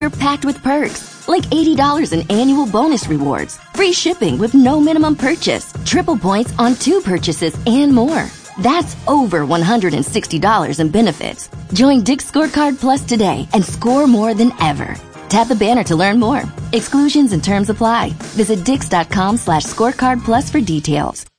packed with perks, like $80 in annual bonus rewards, free shipping with no minimum purchase, triple points on 2 purchases, and more. That's over $160 in benefits. Join Dick's Scorecard Plus today and score more than ever. Tap the banner to learn more. Exclusions and terms apply. Visit Dix.com/scorecard plus for details.